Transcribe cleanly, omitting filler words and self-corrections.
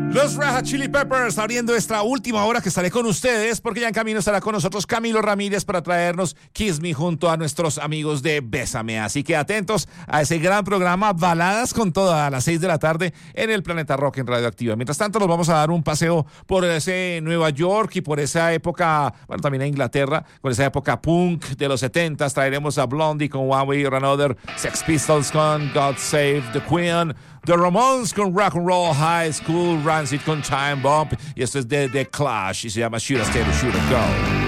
Los Red Hot Chili Peppers abriendo esta última hora que estaré con ustedes, porque ya en camino estará con nosotros Camilo Ramírez para traernos Kiss Me junto a nuestros amigos de Bésame. Así que atentos a ese gran programa, Baladas con Toda, a las 6 de la tarde en el Planeta Rock en Radioactiva. Mientras tanto, nos vamos a dar un paseo por ese Nueva York y por esa época, bueno, también a Inglaterra, con esa época punk de los 70s. Traeremos a Blondie con One Way or Another, Sex Pistols con God Save the Queen, The Ramones con Rock and Roll High School, Rancid con Time Bomb, y esto es de The Clash y se llama Shoot a Stay or Shoot a Go.